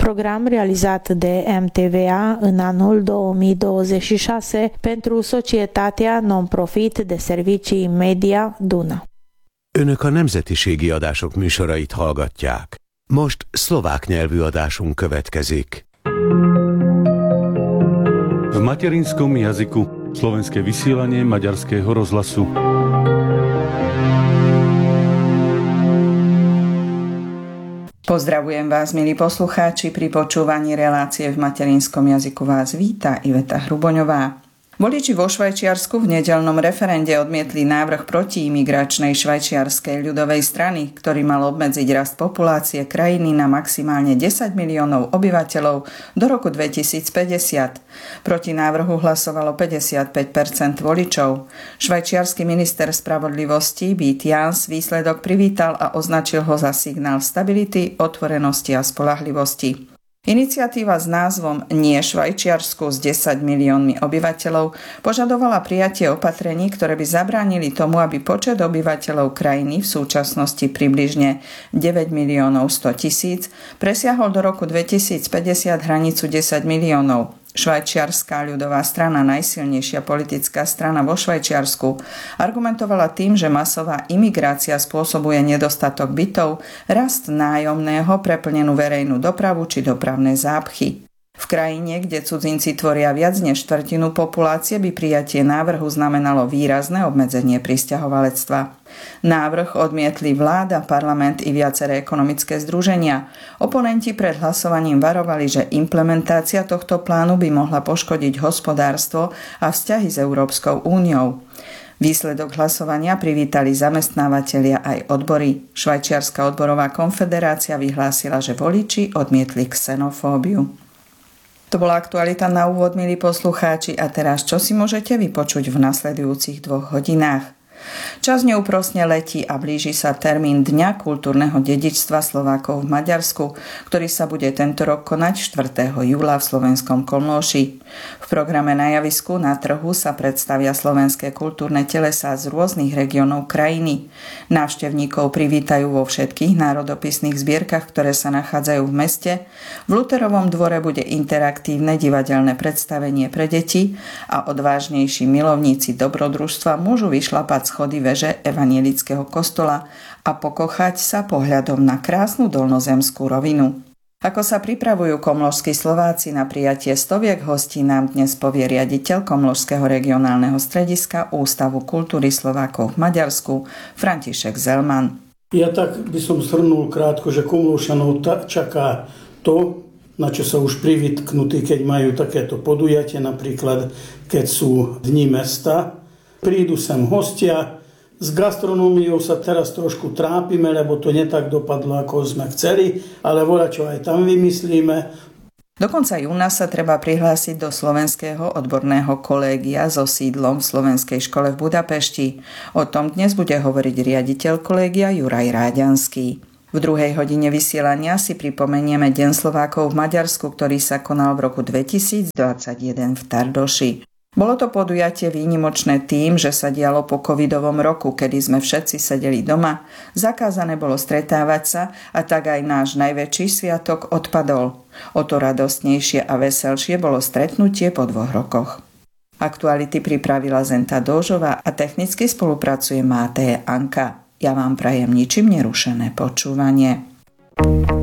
program realizat de MTVA în anul 2026 pentru societatea non-profit de servicii media Duna. Önök a nemzetiségi adások műsorait hallgatják. Most szlovák nyelvű adásunk következik. V materinskom jazyku slovenské vysielanie Maďarského rozhlasu. Pozdravujem vás, milí poslucháči, pri počúvaní relácie v materinskom jazyku vás víta Iveta Hruboňová. Voliči vo Švajčiarsku v nedeľnom referende odmietli návrh protiimigračnej švajčiarskej ľudovej strany, ktorý mal obmedziť rast populácie krajiny na maximálne 10 miliónov obyvateľov do roku 2050. Proti návrhu hlasovalo 55% voličov. Švajčiarsky minister spravodlivosti Beat Jans výsledok privítal a označil ho za signál stability, otvorenosti a spoľahlivosti. Iniciatíva s názvom Nie Švajčiarsku s 10 miliónmi obyvateľov požadovala prijatie opatrení, ktoré by zabránili tomu, aby počet obyvateľov krajiny v súčasnosti približne 9 miliónov 100 000 presiahol do roku 2050 hranicu 10 miliónov. Švajčiarska ľudová strana, najsilnejšia politická strana vo Švajčiarsku, argumentovala tým, že masová imigrácia spôsobuje nedostatok bytov, rast nájomného, preplnenú verejnú dopravu či dopravné zápchy. V krajine, kde cudzinci tvoria viac než štvrtinu populácie, by prijatie návrhu znamenalo výrazné obmedzenie prisťahovalectva. Návrh odmietli vláda, parlament i viaceré ekonomické združenia. Oponenti pred hlasovaním varovali, že implementácia tohto plánu by mohla poškodiť hospodárstvo a vzťahy s Európskou úniou. Výsledok hlasovania privítali zamestnávatelia aj odbory. Švajčiarska odborová konfederácia vyhlásila, že voliči odmietli xenofóbiu. To bola aktualita na úvod, milí poslucháči, a teraz čo si môžete vypočuť v nasledujúcich 2 hodinách? Čas neúprosne letí a blíži sa termín Dňa kultúrneho dedičstva Slovákov v Maďarsku, ktorý sa bude tento rok konať 4. júla v slovenskom Komlóši. V programe Na javisku na trhu sa predstavia slovenské kultúrne telesá z rôznych regiónov krajiny. Návštevníkov privítajú vo všetkých národopisných zbierkach, ktoré sa nachádzajú v meste. V Luterovom dvore bude interaktívne divadelné predstavenie pre deti a odvážnejší milovníci dobrodružstva môžu vyšlapať schody veže evanielického kostola a pokochať sa pohľadom na krásnu dolnozemskú rovinu. Ako sa pripravujú komlóžski Slováci na prijatie stoviek hostí, nám dnes povie riaditeľ Komlóžskeho regionálneho strediska Ústavu kultúry Slovákov v Maďarsku František Zelman. Ja tak by som shrnul krátko, že Komlóšanov čaká to, na čo sa už privytknutí, keď majú takéto podujatie, napríklad keď sú dni mesta. Prídu sem hostia, s gastronómiou sa teraz trošku trápime, lebo to netak dopadlo, ako sme chceli, ale voľačo aj tam vymyslíme. Do konca júna sa treba prihlásiť do Slovenského odborného kolégia so sídlom v Slovenskej škole v Budapešti. O tom dnes bude hovoriť riaditeľ kolégia Juraj Ráďanský. V 2. hodine vysielania si pripomenieme Deň Slovákov v Maďarsku, ktorý sa konal v roku 2021 v Tardoši. Bolo to podujatie výnimočné tým, že sa dialo po covidovom roku, kedy sme všetci sedeli doma, zakázané bolo stretávať sa a tak aj náš najväčší sviatok odpadol. O to radostnejšie a veselšie bolo stretnutie po 2 rokoch. Aktuality pripravila Zenta Dóžová a technicky spolupracuje Máté Anka. Ja vám prajem ničím nerušené počúvanie.